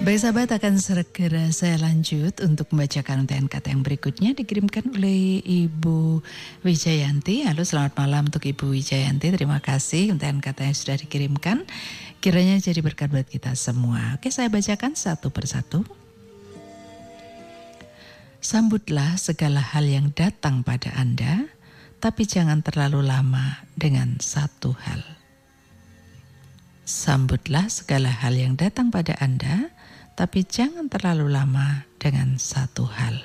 Baik sahabat, akan segera saya lanjut untuk membacakan untayan kata yang berikutnya dikirimkan oleh Ibu Wijayanti. Halo, selamat malam untuk Ibu Wijayanti. Terima kasih untayan kata yang sudah dikirimkan. Kiranya jadi berkat buat kita semua. Oke, saya bacakan satu persatu. Sambutlah segala hal yang datang pada Anda, tapi jangan terlalu lama dengan satu hal. Sambutlah segala hal yang datang pada Anda, tapi jangan terlalu lama dengan satu hal.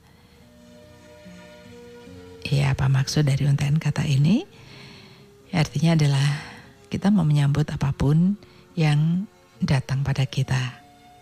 Ya, apa maksud dari untayan kata ini? Artinya adalah kita mau menyambut apapun yang datang pada kita.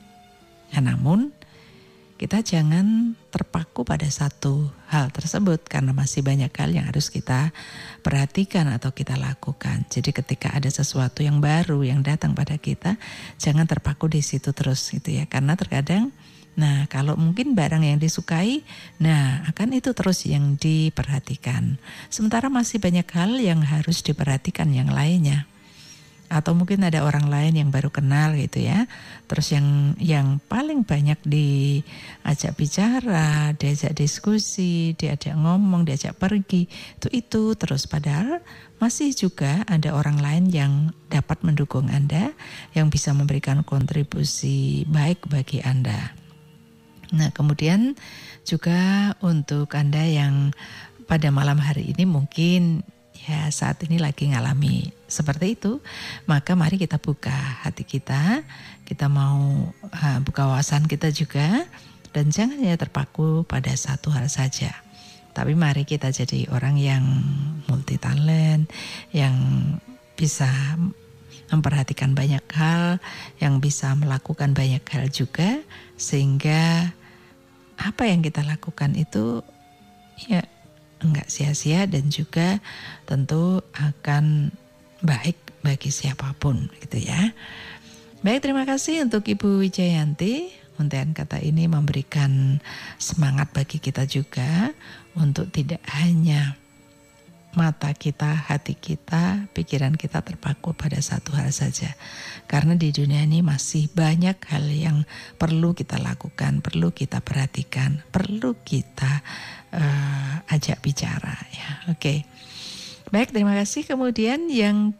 Namun, kita jangan terpaku pada satu hal tersebut karena masih banyak hal yang harus kita perhatikan atau kita lakukan. Jadi ketika ada sesuatu yang baru yang datang pada kita, jangan terpaku di situ terus gitu ya. Karena terkadang, nah kalau mungkin barang yang disukai, nah akan itu terus yang diperhatikan. Sementara masih banyak hal yang harus diperhatikan yang lainnya. Atau mungkin ada orang lain yang baru kenal gitu ya. Terus yang paling banyak diajak bicara, diajak diskusi, diajak ngomong, diajak pergi, itu terus. Padahal masih juga ada orang lain yang dapat mendukung Anda, yang bisa memberikan kontribusi baik bagi Anda. Nah, kemudian juga untuk Anda yang pada malam hari ini mungkin ya saat ini lagi ngalami seperti itu, maka mari kita buka hati kita mau buka wawasan kita juga, dan jangan hanya terpaku pada satu hal saja. Tapi mari kita jadi orang yang multi talent, yang bisa memperhatikan banyak hal, yang bisa melakukan banyak hal juga, sehingga apa yang kita lakukan itu ya enggak sia-sia dan juga tentu akan baik bagi siapapun gitu ya. Baik, terima kasih untuk Ibu Wijayanti. Untayan kata ini memberikan semangat bagi kita juga untuk tidak hanya mata kita, hati kita, pikiran kita terpaku pada satu hal saja. Karena di dunia ini masih banyak hal yang perlu kita lakukan, perlu kita perhatikan, perlu kita ajak bicara ya. Oke. Baik, terima kasih. Kemudian yang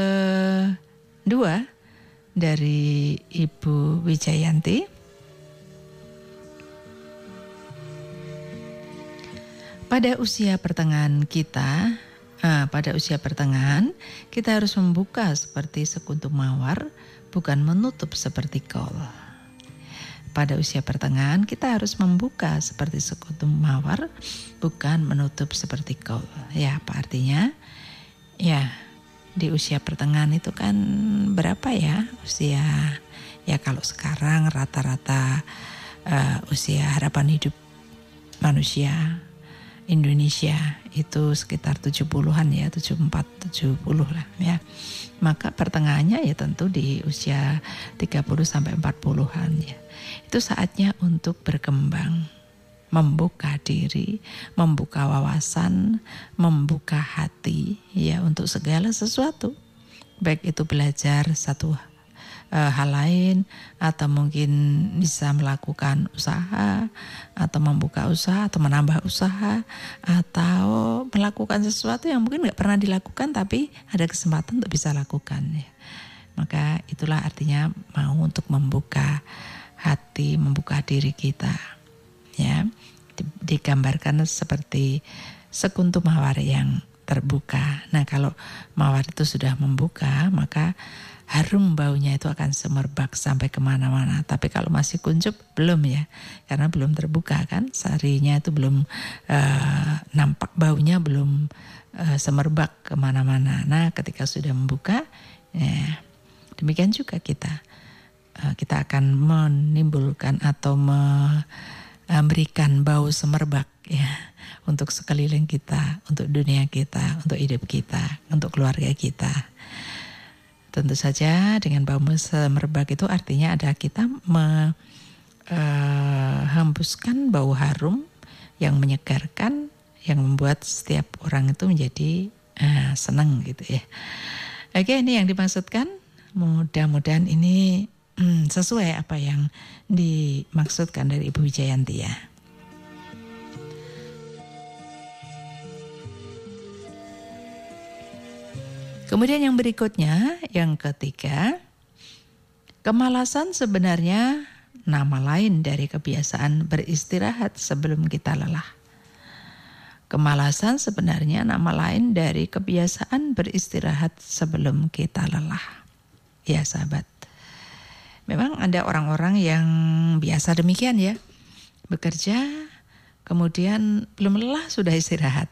kedua dari Ibu Wijayanti. Pada usia pertengahan kita harus membuka seperti sekuntum mawar, bukan menutup seperti kol. Pada usia pertengahan kita harus membuka seperti sekuntum mawar, bukan menutup seperti kol. Ya, apa artinya? Ya, di usia pertengahan itu kan berapa ya usia? Ya kalau sekarang rata-rata usia harapan hidup manusia Indonesia itu sekitar 70-an ya, 74, 70 lah ya. Maka pertengahannya ya tentu di usia 30 sampai 40-an ya. Itu saatnya untuk berkembang, membuka diri, membuka wawasan, membuka hati ya untuk segala sesuatu. Baik itu belajar satu hal lain, atau mungkin bisa melakukan usaha, atau membuka usaha, atau menambah usaha, atau melakukan sesuatu yang mungkin gak pernah dilakukan tapi ada kesempatan untuk bisa lakukan ya. Maka itulah artinya mau untuk membuka hati, membuka diri kita ya. Digambarkan seperti sekuntum mawar yang terbuka. Nah, kalau mawar itu sudah membuka, maka harum baunya itu akan semerbak sampai kemana-mana. Tapi kalau masih kuncup belum ya, karena belum terbuka kan, sarinya itu belum nampak, baunya belum semerbak kemana-mana. Nah, ketika sudah membuka, ya, demikian juga kita akan menimbulkan atau memberikan bau semerbak ya untuk sekeliling kita, untuk dunia kita, untuk hidup kita, untuk keluarga kita. Tentu saja dengan bau semerbak itu artinya ada kita menghembuskan bau harum yang menyegarkan, yang membuat setiap orang itu menjadi senang gitu ya. Oke, ini yang dimaksudkan. Mudah-mudahan ini sesuai apa yang dimaksudkan dari Ibu Wijayanti ya. Kemudian yang berikutnya, yang ketiga, kemalasan sebenarnya nama lain dari kebiasaan beristirahat sebelum kita lelah. Kemalasan sebenarnya nama lain dari kebiasaan beristirahat sebelum kita lelah. Ya sahabat, memang ada orang-orang yang biasa demikian ya, bekerja kemudian belum lelah sudah istirahat.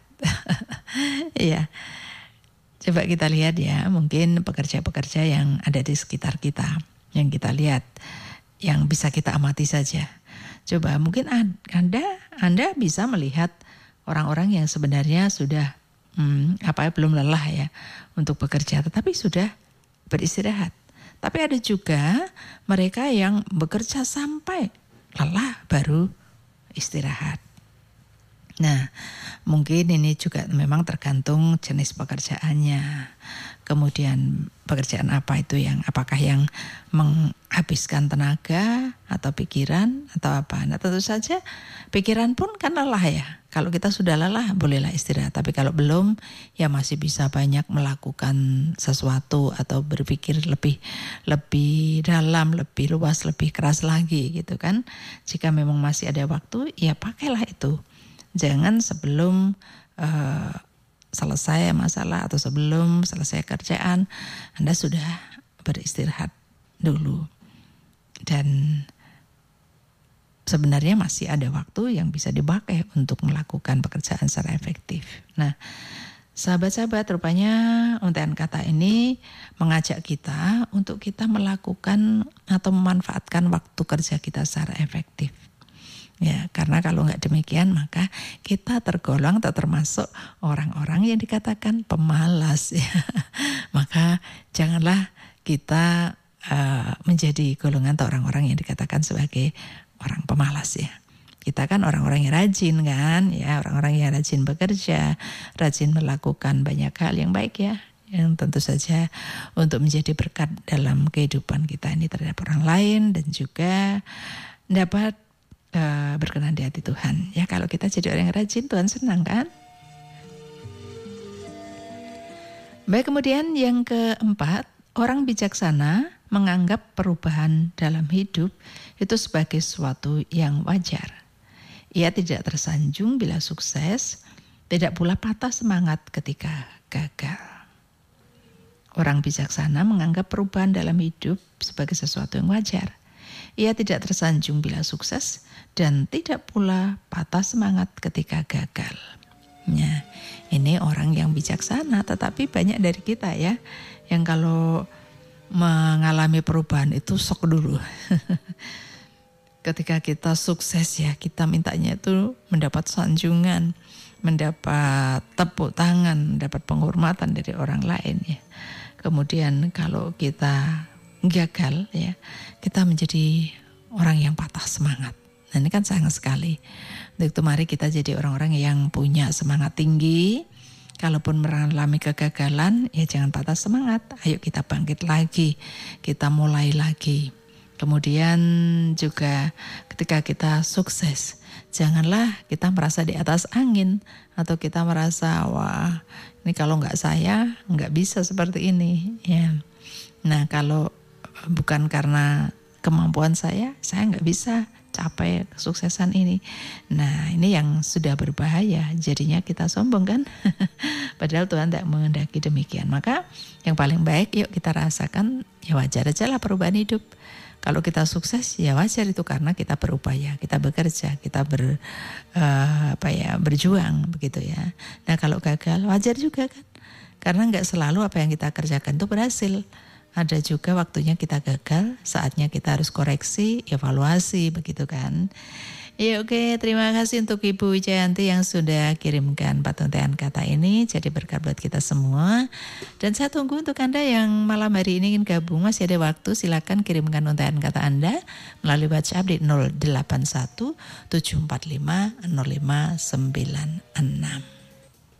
Iya. Coba kita lihat ya, mungkin pekerja-pekerja yang ada di sekitar kita, yang kita lihat, yang bisa kita amati saja. Coba mungkin Anda bisa melihat orang-orang yang sebenarnya sudah belum lelah ya untuk bekerja, tetapi sudah beristirahat. Tapi ada juga mereka yang bekerja sampai lelah baru istirahat. Nah, mungkin ini juga memang tergantung jenis pekerjaannya. Kemudian pekerjaan apa itu apakah yang menghabiskan tenaga atau pikiran atau apa. Nah, tentu saja pikiran pun kan lelah ya. Kalau kita sudah lelah bolehlah istirahat. Tapi kalau belum ya masih bisa banyak melakukan sesuatu atau berpikir lebih dalam, lebih luas, lebih keras lagi gitu kan. Jika memang masih ada waktu ya pakailah itu. Jangan sebelum selesai masalah atau sebelum selesai kerjaan Anda sudah beristirahat dulu. Dan sebenarnya masih ada waktu yang bisa dipakai untuk melakukan pekerjaan secara efektif. Nah, sahabat-sahabat, rupanya untaian kata ini mengajak kita untuk kita melakukan atau memanfaatkan waktu kerja kita secara efektif. Ya, karena kalau nggak demikian maka kita tergolong atau termasuk orang-orang yang dikatakan pemalas. Ya. Maka janganlah kita menjadi golongan atau orang-orang yang dikatakan sebagai orang pemalas ya. Kita kan orang-orang yang rajin kan, ya orang-orang yang rajin bekerja, rajin melakukan banyak hal yang baik ya, yang tentu saja untuk menjadi berkat dalam kehidupan kita ini terhadap orang lain dan juga dapat berkenan di hati Tuhan. Ya kalau kita jadi orang yang rajin, Tuhan senang kan? Baik, kemudian yang keempat, orang bijaksana menganggap perubahan dalam hidup itu sebagai sesuatu yang wajar. Ia tidak tersanjung bila sukses, tidak pula patah semangat ketika gagal. Orang bijaksana menganggap perubahan dalam hidup sebagai sesuatu yang wajar. Ia tidak tersanjung bila sukses dan tidak pula patah semangat ketika gagal. Ya, ini orang yang bijaksana, tetapi banyak dari kita ya yang kalau mengalami perubahan itu sok dulu. Ketika kita sukses ya, kita mintanya itu mendapat sanjungan, mendapat tepuk tangan, mendapat penghormatan dari orang lain ya. Kemudian kalau kita gagal ya, kita menjadi orang yang patah semangat. Nah ini kan sayang sekali. Untuk itu mari kita jadi orang-orang yang punya semangat tinggi. Kalaupun mengalami kegagalan ya jangan patah semangat. Ayo kita bangkit lagi, kita mulai lagi. Kemudian juga ketika kita sukses, janganlah kita merasa di atas angin atau kita merasa wah ini kalau nggak saya nggak bisa seperti ini ya. Nah kalau bukan karena kemampuan saya nggak bisa capai kesuksesan ini. Nah ini yang sudah berbahaya, jadinya kita sombong kan. Padahal Tuhan tidak menghendaki demikian. Maka yang paling baik yuk kita rasakan ya wajar aja lah perubahan hidup. Kalau kita sukses ya wajar itu karena kita berupaya, kita bekerja, kita berjuang begitu ya. Nah kalau gagal wajar juga kan, karena nggak selalu apa yang kita kerjakan itu berhasil. Ada juga waktunya kita gagal, saatnya kita harus koreksi, evaluasi begitu kan. Ya oke, terima kasih untuk Ibu Wijayanti yang sudah kirimkan patungan kata ini. Jadi berkat buat kita semua. Dan saya tunggu untuk Anda yang malam hari ini ingin gabung, masih ada waktu, silakan kirimkan untayan kata Anda melalui WhatsApp di 081 745 0596.